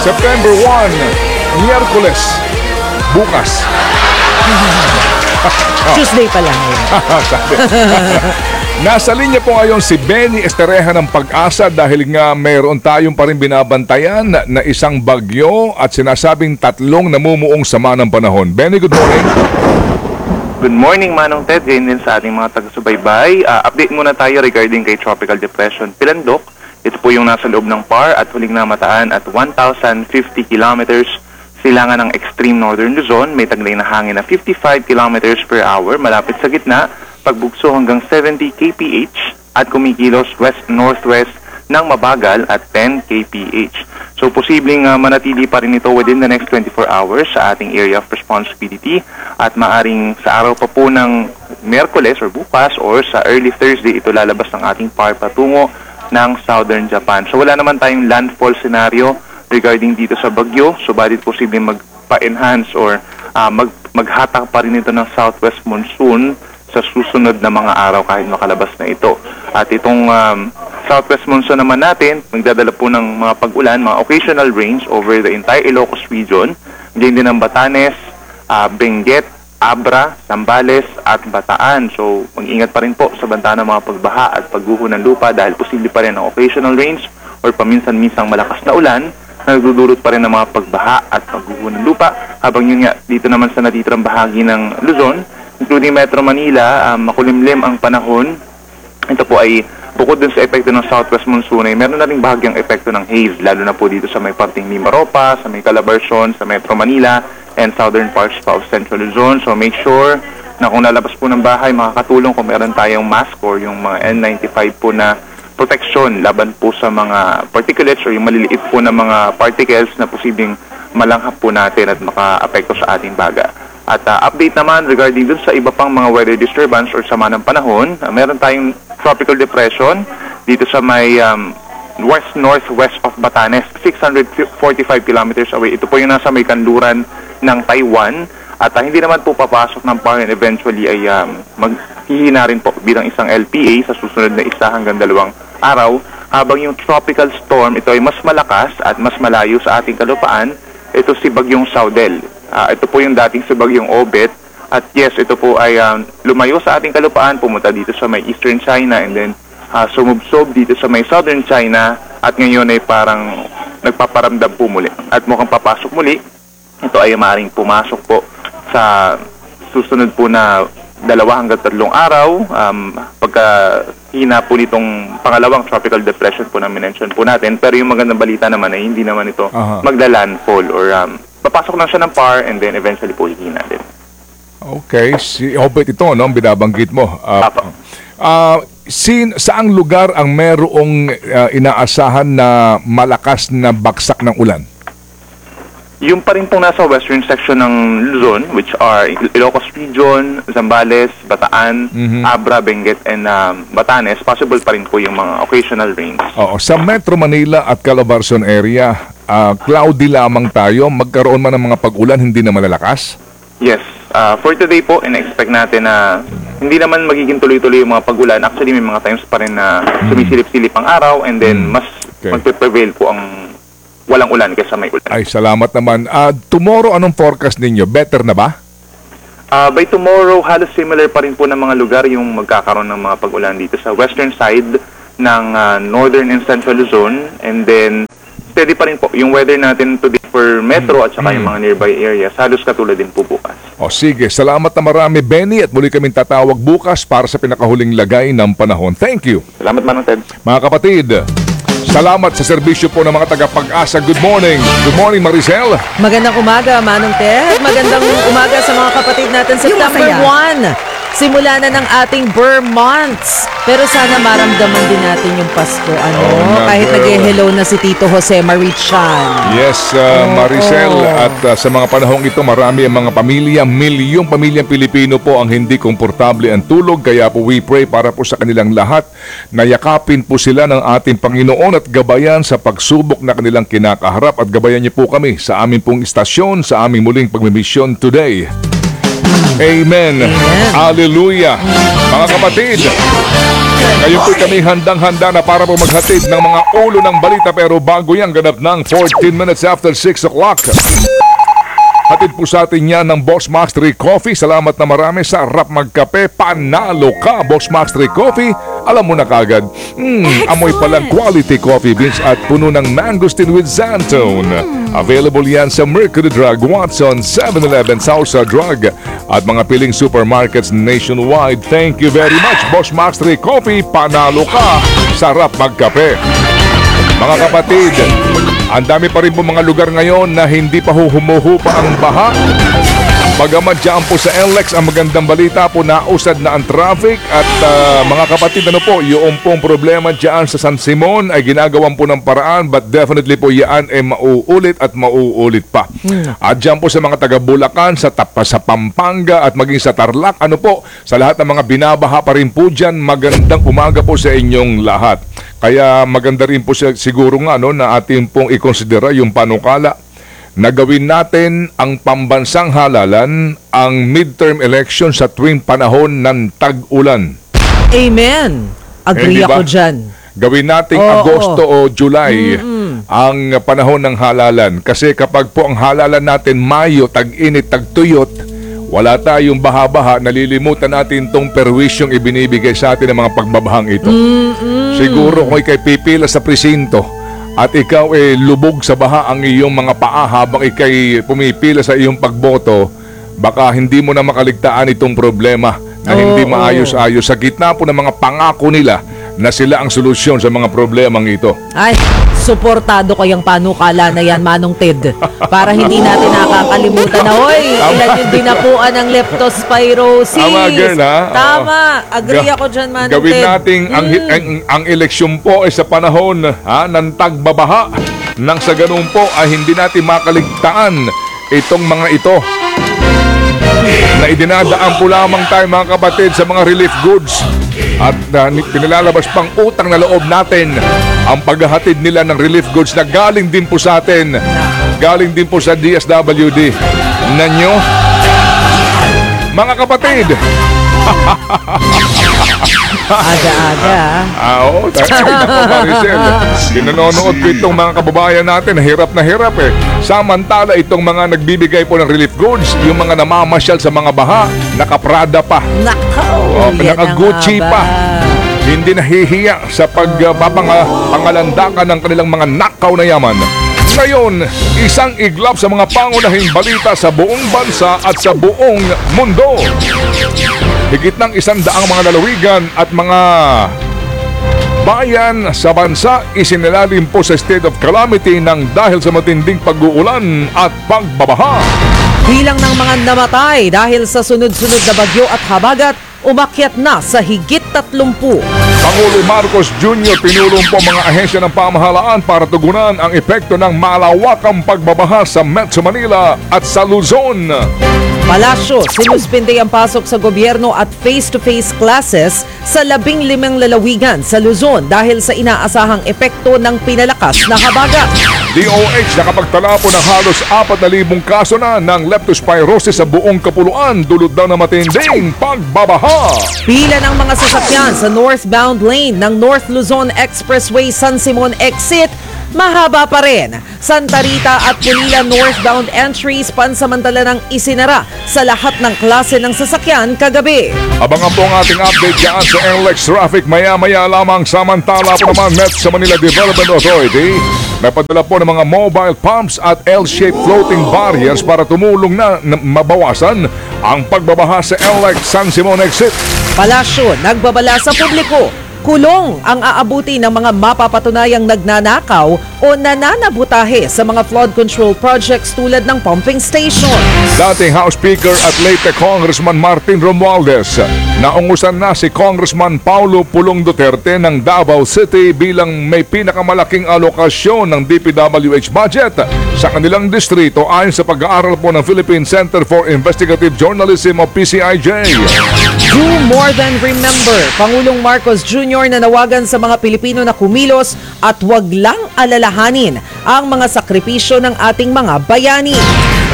September 1, Miyerkules, bukas. Tuesday pa lang yun. Nasa linya po ngayon si Benny Estereja ng Pag-asa dahil nga mayroon tayong pa rin binabantayan na isang bagyo at sinasabing tatlong namumuong sama ng panahon. Benny, good morning. Good morning, Manong Ted. Ganyan din sa ating mga taga-subaybay. Update muna tayo regarding kay Tropical Depression Pilandok. Ito po yung nasa loob ng PAR at huling namataan at 1,050 kilometers silangan ng extreme northern Luzon. May taglay na hangin na 55 kilometers per hour malapit sa gitna, pagbugso hanggang 70 kph at kumikilos west-northwest ng mabagal at 10 kph. So posibleng manatili pa rin ito within the next 24 hours sa ating area of responsibility at maaring sa araw pa po ng Miyerkules or bukas or sa early Thursday ito lalabas ng ating PAR patungo ng southern Japan. So wala naman tayong landfall scenario regarding dito sa bagyo, subalit posibleng magpa-enhance or maghatak pa rin ito ng southwest monsoon sa susunod na mga araw kahit makalabas na ito. At itong southwest monsoon naman natin, magdadala po ng mga pag-ulan, mga occasional rains over the entire Ilocos region, ganyan din ng Batanes, Benguet, Abra, Zambales at Bataan. So mag-ingat pa rin po sa banta ng mga pagbaha at pagguho ng lupa dahil posible pa rin ang occasional rains or paminsan-minsang malakas na ulan na nagdudulot pa rin ng mga pagbaha at pagguho ng lupa. Habang yun nga, dito naman sa natitirang bahagi ng Luzon, including Metro Manila, makulimlim ang panahon. Ito po ay bukod dun sa epekto ng southwest monsoon ay meron na rin bahagyang epekto ng haze, lalo na po dito sa may parting Mimaropa, sa may Calabarzon, sa Metro Manila, and southern parts pa of Central Luzon. So make sure na kung lalabas po ng bahay, makakatulong kung meron tayong mask or yung mga N95 po na protection laban po sa mga particulates or yung maliliit po na mga particles na posibleng malanghap po natin at maka-apekto sa ating baga. At update naman regarding dun sa iba pang mga weather disturbance or sama ng panahon, meron tayong tropical depression dito sa may west-northwest of Batanes, 645 kilometers away. Ito po yung nasa may kanluran ng Taiwan at hindi naman po papasok ng PAR and eventually ay maghihina rin po bilang isang LPA sa susunod na 1 hanggang 2 araw. Habang yung tropical storm, ito ay mas malakas at mas malayo sa ating kalupaan, ito si Bagyong Saudel. Ito po yung dating si Bagyong Obet. At yes, ito po ay lumayo sa ating kalupaan, pumunta dito sa may eastern China and then sumubsob dito sa may southern China at ngayon ay parang nagpaparamdam po muli. At mukhang papasok muli, ito ay maaaring pumasok po sa susunod po na 2 hanggang 3 araw. Pagka hina po nitong pangalawang tropical depression po na minention po natin. Pero yung magandang balita naman ay hindi naman ito magla-landfall or papasok lang siya ng PAR and then eventually po hihina din. Okay, si Obet ito, no, ang binabanggit mo. Saang lugar ang merong inaasahan na malakas na baksak ng ulan? Yung pa rin pong nasa western section ng Luzon, which are Ilocos Region, Zambales, Bataan, Abra, Benguet, and Batanes, possible pa rin po yung mga occasional rains. Oo, sa Metro Manila at Calabarzon area, cloudy lamang tayo. Magkaroon man ng mga pag-ulan, hindi na malalakas? Yes. For today po, in-expect natin na hindi naman magiging tuloy-tuloy yung mga pag-ulan. Actually, may mga times pa rin na sumisilip-silip ang araw and then mas magpe-prevail po ang walang ulan kaysa may ulan. Ay, salamat naman. Tomorrow, anong forecast ninyo? Better na ba? By tomorrow, halos similar pa rin po ng mga lugar yung magkakaroon ng mga pag-ulan dito sa western side ng northern and central Luzon. And then, steady pa rin po yung weather natin today for Metro at saka yung mga nearby areas. Halos katulad din po bukas. O sige, salamat na marami, Benny, at muli kaming tatawag bukas para sa pinakahuling lagay ng panahon. Thank you. Salamat, Manong Ted. Mga kapatid, salamat sa serbisyo po ng mga taga-Pag-asa. Good morning. Good morning, Maricel. Magandang umaga, Manong Ted. Magandang umaga sa mga kapatid natin. September 1. Simula na ng ating Burr months. Pero sana maramdaman din natin yung Pasko. Kahit nag-hello na si Tito Jose Marichan. Yes, Maricel. At sa mga panahong ito, marami ang mga pamilya, milyong pamilyang Pilipino po ang hindi komportable ang tulog. Kaya po we pray para po sa kanilang lahat na yakapin po sila ng ating Panginoon at gabayan sa pagsubok na kanilang kinakaharap. At gabayan niyo po kami sa aming pong istasyon, sa aming muling pagmimisyon today. Amen. Hallelujah. Mga kapatid, Ngayon po kami handang-handa na para po maghatid ng mga ulo ng balita pero bago yan ganap ng 14 minutes after 6 o'clock. Hatid po sa atin yan ng Boss Max 3 Coffee. Salamat na marami sa Rap Magkape. Panalo ka, Boss Max 3 Coffee. Alam mo na kagad, amoy palang quality coffee beans at puno ng mangosteen with xantone. Available yan sa Mercury Drug, Watson, 7-Eleven, Sausa Drug at mga piling supermarkets nationwide. Thank you very much, Boss Max 3 Coffee. Panalo ka sa Rap Magkape. Mga kapatid, ang dami pa rin po mga lugar ngayon na hindi pa humuhupa ang baha. Bagamat dyan po sa NLEX, ang magandang balita po, nausad na ang traffic. At mga kapatid, ano po, yung pong problema dyan sa San Simon ay ginagawan po ng paraan, but definitely po yan ay mauulit at mauulit pa. At dyan po sa mga taga Bulacan, sa Pampanga at maging sa Tarlac, ano po, sa lahat ng mga binabaha pa rin po dyan, magandang umaga po sa inyong lahat. Kaya maganda rin po siguro nga na atin pong ikonsidera yung panukala na gawin natin ang pambansang halalan ang midterm election sa tuwing panahon ng tag-ulan. Amen. Agree diba? ako dyan. Gawin nating Agosto o July ang panahon ng halalan. Kasi kapag po ang halalan natin Mayo, tag-init, tag-tuyot, wala tayong baha-baha, nalilimutan natin tong perwisyong ibinibigay sa atin ng mga pagbabahang ito. Siguro kung ikay pipila sa presinto at ikaw lubog sa baha ang iyong mga paa habang ikay pumipila sa iyong pagboto, baka hindi mo na makaligtaan itong problema na hindi maayos-ayos sa gitna po ng mga pangako nila na sila ang solusyon sa mga problemang ito. Ay, suportado ko yung panukala na yan, Manong Ted. Para hindi natin nakakalimutan na, hoy, ilan yung dinapuan ng leptospirosis. Tama, girl, ha? Tama. Agree ako dyan, Manong Gawin Ted. natin ang eleksyon po ay sa panahon ng tagbabaha. Nang sa ganun po ay hindi natin makaligtaan itong mga ito na idinadaan po lamang tayo, mga kapatid, sa mga relief goods at pinilalabas pang utang na loob natin ang paghahatid nila ng relief goods na galing din po sa atin, galing din po sa DSWD. Nanyo, mga kapatid, aga-aga. Oo, Maricel. Pinanonood ko itong mga kababayan natin, hirap na hirap Samantala itong mga nagbibigay po ng relief goods, yung mga namamasyal sa mga baha, nakaprada pa. Nakaw, naka-Gucci pa. Hindi nahihiya sa pagpapangalandakan ng kanilang mga nakaw na yaman. Ngayon, isang iglap sa mga pangunahing balita sa buong bansa at sa buong mundo. Higit ng 100 mga lalawigan at mga bayan sa bansa isinilalim po sa state of calamity ng dahil sa matinding pag-uulan at pagbabaha. Bilang ng mga namatay dahil sa sunod-sunod na bagyo at habagat, umakyat na sa higit 30. Pangulo Marcos Jr. pinulong po mga ahensya ng pamahalaan para tugunan ang epekto ng malawakang pagbabaha sa Metro Manila at sa Luzon. Palasyo, sinuspinde ang pasok sa gobyerno at face-to-face classes sa 15 lalawigan sa Luzon dahil sa inaasahang epekto ng pinalakas na habagat. DOH nakapagtala po ng halos 4,000 kaso na ng leptospirosis sa buong kapuluan dulot daw na matinding pagbabaha. Pila ng mga sasakyan sa northbound lane ng North Luzon Expressway San Simon Exit mahaba pa rin. Santa Rita at Pulila northbound entries pansamantala ng isinara sa lahat ng klase ng sasakyan kagabi. Abangan po ang ating update dyan sa NLEX Traffic maya-maya lamang. Samantala po naman Metro Manila Development Authority napadala po ng mga mobile pumps at L-shaped floating barriers para tumulong na mabawasan ang pagbabaha sa NLEX San Simon Exit. Palasyo, nagbabala sa publiko. Kulong ang aabuti ng mga mapapatunayang nagnanakaw o nananabutahe sa mga flood control projects tulad ng pumping station. Dating House Speaker at late Congressman Martin Romualdez, naungusan na si Congressman Paulo Pulong Duterte ng Davao City bilang may pinakamalaking alokasyon ng DPWH budget sa kanilang distrito ayon sa pag-aaral po ng Philippine Center for Investigative Journalism o PCIJ. Do more than remember, Pangulong Marcos Jr. na nawagan sa mga Pilipino na kumilos at wag lang alalahanin ang mga sakripisyo ng ating mga bayani.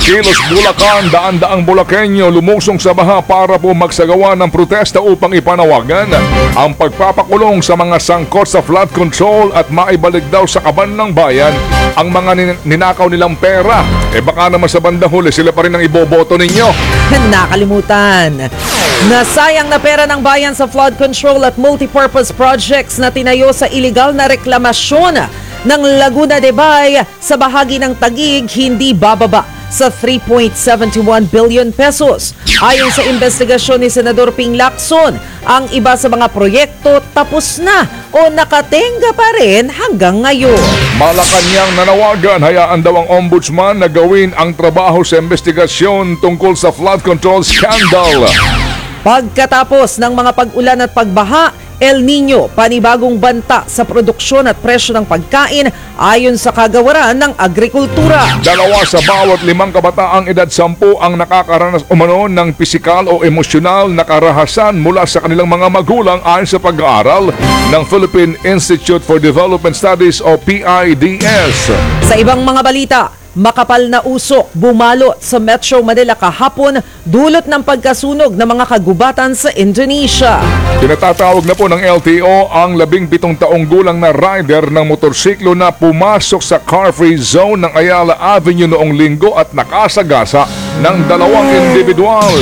Kilos Bulacan, daan-daang Bulakenyo lumusong sa baha para po magsagawa ng protesta upang ipanawagan ang pagpapakulong sa mga sangkot sa flood control at maibalik daw sa kaban ng bayan ang mga ninakaw nilang pera. Baka naman sa bandang huli sila pa rin ang iboboto ninyo. Nakalimutan. Nasayang na pera ng bayan sa flood control at multipurpose projects na tinayo sa iligal na reklamasyon ng Laguna de Bay sa bahagi ng Taguig hindi bababa sa 3.71 billion pesos. Ayon sa investigasyon ni Senador Ping Lacson, ang iba sa mga proyekto tapos na o nakatenga pa rin hanggang ngayon. Malacanang nanawagan, hayaan daw ang ombudsman na gawin ang trabaho sa investigasyon tungkol sa flood control scandal. Pagkatapos ng mga pag-ulan at pagbaha, El Nino, panibagong banta sa produksyon at presyo ng pagkain ayon sa kagawaran ng agrikultura. 2 sa bawat 5 kabataang edad 10 ang nakakaranas umano ng pisikal o emosyonal na karahasan mula sa kanilang mga magulang ayon sa pag-aaral ng Philippine Institute for Development Studies o PIDS. Sa ibang mga balita, makapal na usok bumalot sa Metro Manila kahapon dulot ng pagkasunog ng mga kagubatan sa Indonesia. Pinatatawag na po ng LTO ang 17 taong gulang na rider ng motorsiklo na pumasok sa car-free zone ng Ayala Avenue noong linggo at nakasagasa ng 2 individual.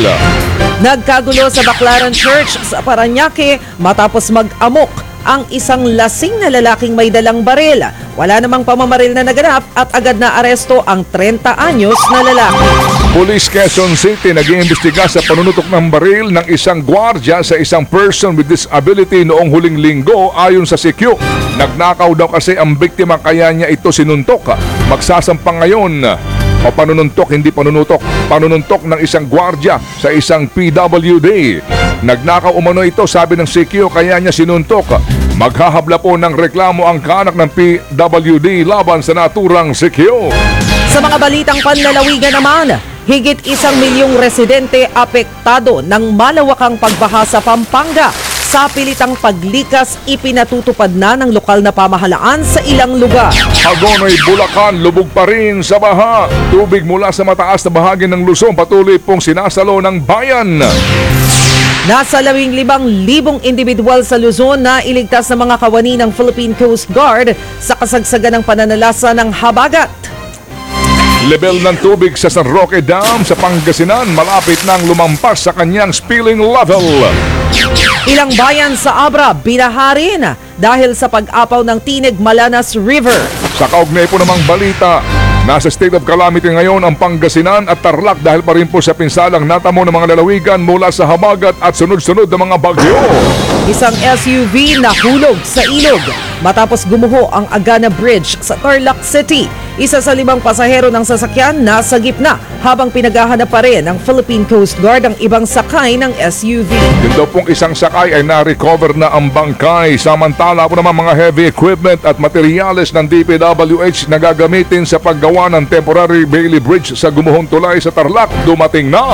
Nagkagulo sa Baclaran Church sa Parañaque matapos mag-amok ang isang lasing na lalaking may dalang baril. Wala namang pamamaril na naganap at agad na aresto ang 30 anyos na lalaki. Police Quezon City nag-iimbestiga sa panunutok ng baril ng isang gwardya sa isang person with disability noong huling linggo ayon sa CQ. Nagnakaw daw kasi ang biktima kaya niya ito sinuntok. Magsasampang ngayon o panununtok, hindi panunutok, panununtok ng isang gwardya sa isang PWD. Nagnakaw umano ito, sabi ng CQ, kaya niya sinuntok. Maghahabla po ng reklamo ang kaanak ng PWD laban sa naturang CQ. Sa mga balitang panlalawigan naman, higit 1 milyong residente apektado ng malawakang pagbaha sa Pampanga. Sa pilitang paglikas, ipinatutupad na ng lokal na pamahalaan sa ilang lugar. Hagonoy, Bulacan, lubog pa rin sa baha. Tubig mula sa mataas na bahagi ng Luzon patuloy pong sinasalo ng bayan. Nasa 15,000 individual sa Luzon na iligtas ng mga kawani ng Philippine Coast Guard sa kasagsagan ng pananalasa ng habagat. Level ng tubig sa San Roque Dam sa Pangasinan malapit nang lumampas sa kanyang spilling level. Ilang bayan sa Abra binaharin dahil sa pag-apaw ng Tinig Malanas River. Sa kaugnay po namang balita, nasa state of calamity ngayon ang Pangasinan at Tarlac dahil pa rin po sa pinsalang natamo ng mga lalawigan mula sa habagat at sunod-sunod na mga bagyo. Isang SUV nahulog sa ilog matapos gumuho ang Agana Bridge sa Tarlac City. Isa sa 5 pasahero ng sasakyan nasa gitna habang pinaghahanap pa rin ng Philippine Coast Guard ang ibang sakay ng SUV. Yun daw pong isang sakay ay na-recover na ang bangkay. Samantala po naman mga heavy equipment at materyales ng DPWH na gagamitin sa paggawa ng temporary Bailey Bridge sa gumuhong tulay sa Tarlac dumating na.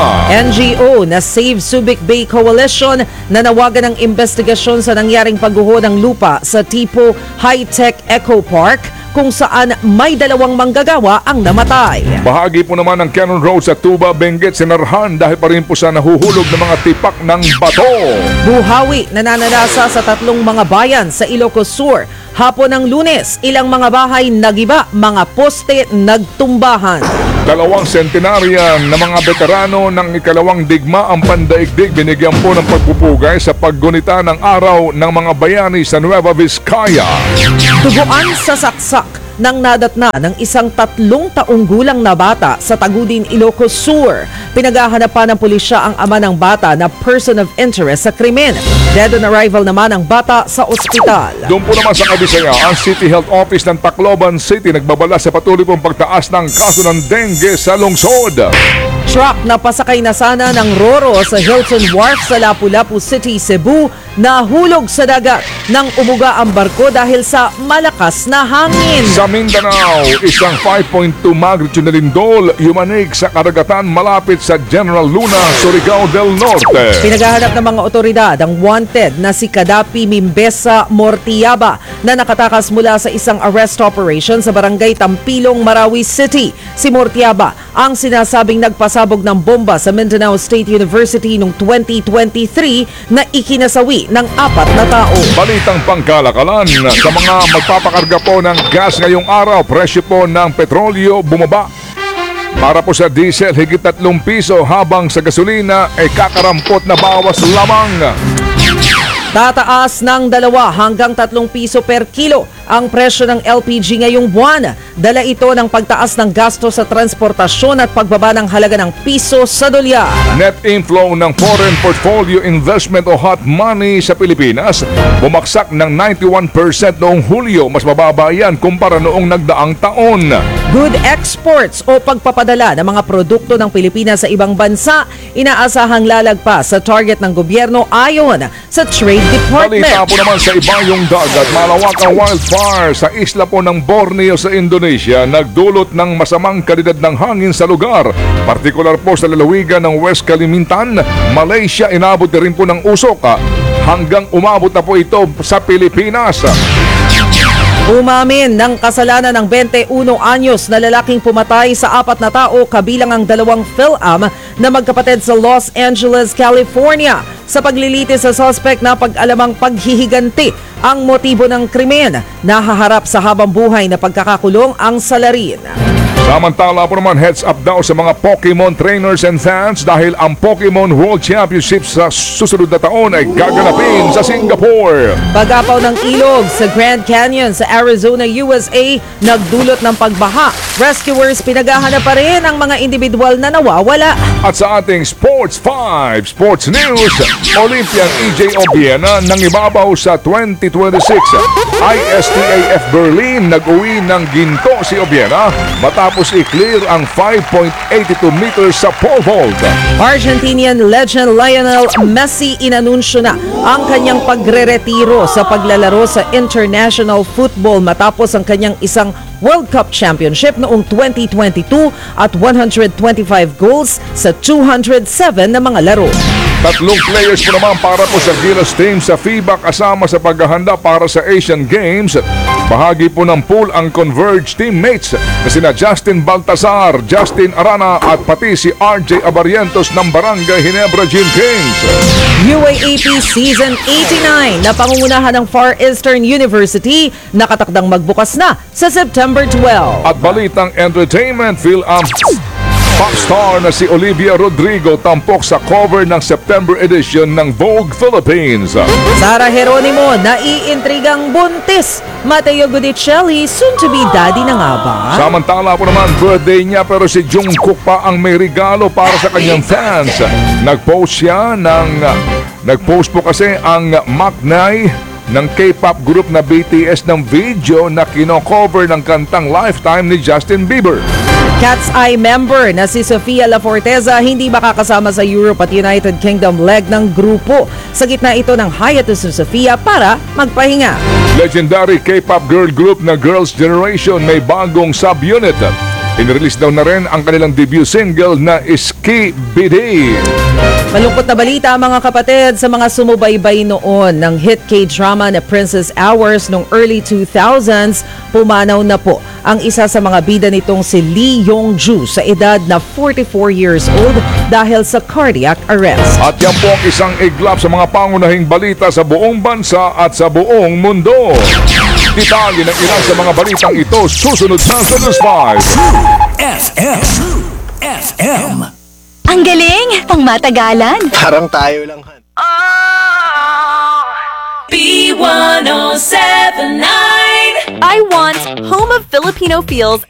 NGO na Save Subic Bay Coalition nanawagan ng investigasyon sa nangyaring pagguho ng lupa sa Tipo High-Tech Eco Park kung saan may 2 manggagawa ang namatay. Bahagi po naman ng Cannon Road sa Tuba, Benguet, sinarhan dahil pa rin po sa nahuhulog ng mga tipak ng bato. Buhawi nananalasa sa 3 mga bayan sa Ilocos Sur. Hapon ng Lunes, ilang mga bahay nagiba, mga poste nagtumbahan. 2 centenarian na mga veterano ng ikalawang digma ang pandaigdig binigyan po ng pagpupugay sa paggunita ng araw ng mga bayani sa Nueva Vizcaya. Tuguan sa saksak nang nadatna ng isang 3 taong gulang na bata sa Tagudin, Ilocos Sur. Pinaghahanap pa ng pulisya ang ama ng bata na person of interest sa krimen. Dead on arrival naman ang bata sa ospital. Doon po naman sa Kabisaya, ang City Health Office ng Tacloban City nagbabala sa patuloy pong pagtaas ng kaso ng dengue sa lungsod. Truck na pasakay na sana ng Roro sa Hilton Wharf sa Lapu-Lapu City, Cebu, nahulog sa dagat nang umuga ang barko dahil sa malakas na hangin. Sa Mindanao, isang 5.2 magnitude na lindol yumanig sa karagatan malapit sa General Luna, Surigao del Norte. Pinaghahanap ng mga otoridad ang wanted na si Kadapi Mimbesa Mortiaba na nakatakas mula sa isang arrest operation sa barangay Tampilong, Marawi City. Si Mortiaba ang sinasabing nagpasabog ng bomba sa Mindanao State University noong 2023 na ikinasawi ng 4 na tao. Balitang pangkalakalan, sa mga magpapakarga po ng gas ngayong araw, presyo po ng petrolyo bumaba. Para po sa diesel, higit 3 piso habang sa gasolina ay kakarampot na bawas lamang. Tataas ng 2 hanggang 3 piso per kilo ang presyo ng LPG ngayong buwan. Dala ito ng pagtaas ng gasto sa transportasyon at pagbaba ng halaga ng piso sa dolyar. Net inflow ng foreign portfolio investment o hot money sa Pilipinas bumaksak ng 91% noong Hulyo. Mas mababa yan kumpara noong nagdaang taon. Good exports o pagpapadala ng mga produkto ng Pilipinas sa ibang bansa inaasahang lalagpas sa target ng gobyerno ayon sa Trade Department. Balita po naman sa ibayong dagat, malawakang wildfire sa isla po ng Borneo sa Indonesia nagdulot ng masamang kalidad ng hangin sa lugar. Partikular po sa lalawigan ng West Kalimantan, Malaysia, inabot na rin po ng usok hanggang umabot na po ito sa Pilipinas. Umamin ng kasalanan ng 21 anyos na lalaking pumatay sa 4 na tao kabilang ang 2 PhilAm na magkapatid sa Los Angeles, California. Sa paglilitis sa suspect na pag-alamang paghihiganti ang motibo ng krimen, nahaharap sa habang buhay na pagkakakulong ang salarin. Samantala po naman, heads up daw sa mga Pokemon trainers and fans dahil ang Pokemon World Championship sa susunod na taon ay gaganapin sa Singapore. Pag-apaw ng ilog sa Grand Canyon sa Arizona, USA, nagdulot ng pagbaha. Rescuers pinaghahanap pa rin ang mga individual na nawawala. At sa ating Sports 5 Sports News, Olympian EJ Obiena nang ibabaw sa 2026 ISTAF Berlin. Nag-uwi ng ginto si Obiena matapos i-clear ang 5.82 meters sa pole vault. Argentinian legend Lionel Messi inanunsyo na ang kanyang pagre-retiro sa paglalaro sa international football matapos ang kanyang isang World Cup Championship noong 2022 at 125 goals sa 207 na mga laro. 3 players po naman para po sa Gilas team sa FIBA kasama sa paghahanda para sa Asian Games. Bahagi po ng pool ang Converge teammates na sina Justin Baltazar, Justin Arana at pati si RJ Abarientos ng Barangay Ginebra Gym Kings. UAAP Season 89 na pangungunahan ng Far Eastern University nakatakdang magbukas na sa September 12. At balitang entertainment, PhilAm popstar na si Olivia Rodrigo tampok sa cover ng September edition ng Vogue Philippines. Sara Geronimo, naiintrigang buntis. Matteo Gudicelli, soon to be daddy na nga ba? Samantala po naman, birthday niya pero si Jungkook pa ang may regalo para sa kanyang fans. Nagpost po kasi ang Maknai ng K-pop group na BTS ng video na kino-cover ng kantang Lifetime ni Justin Bieber. Cat's Eye member na si Sofia La Forteza hindi makakasama sa Europe at United Kingdom leg ng grupo. Sa gitna ito ng hiatus ni Sofia para magpahinga. Legendary K-pop girl group na Girls' Generation may bagong subunit. Inrelease daw na rin ang kanilang debut single na Ski Bidi. Malungkot na balita mga kapatid sa mga sumubaybay noon ng hit K-drama na Princess Hours noong early 2000s. Pumanaw na po ang isa sa mga bida nitong si Lee Yong-ju sa edad na 44 years old dahil sa cardiac arrest. At yan po ang isang iglap sa mga pangunahing balita sa buong bansa at sa buong mundo. Detalye ng ilan sa mga balitang ito susunod sa News 5. FM. Ang galing! Pangmatagalan. Parang tayo lang. B1079. I want home of Filipino feels